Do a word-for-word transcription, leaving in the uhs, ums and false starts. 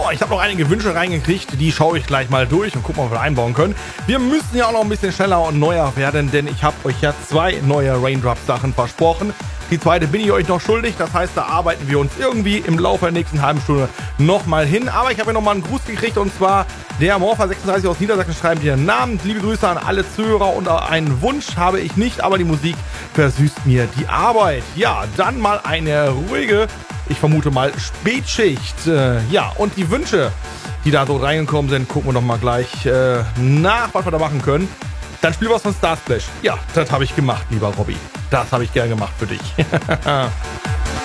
ich habe noch einige Wünsche reingekriegt, die schaue ich gleich mal durch und gucken, ob wir einbauen können. Wir müssen ja auch noch ein bisschen schneller und neuer werden, denn ich habe euch ja zwei neue Raindrop-Sachen versprochen. Die zweite bin ich euch noch schuldig, das heißt, da arbeiten wir uns irgendwie im Laufe der nächsten halben Stunde nochmal hin. Aber ich habe ja nochmal einen Gruß gekriegt, und zwar der Morpher sechsunddreißig aus Niedersachsen schreibt hier: Namen, liebe Grüße an alle Zuhörer, und einen Wunsch habe ich nicht, aber die Musik versüßt mir die Arbeit. Ja, dann mal eine ruhige, ich vermute mal Spätschicht. Äh, ja, und die Wünsche, die da so reingekommen sind, gucken wir doch mal gleich äh, nach, was wir da machen können. Dann spiel was von Starsplash. Ja, das habe ich gemacht, lieber Robby. Das habe ich gern gemacht für dich.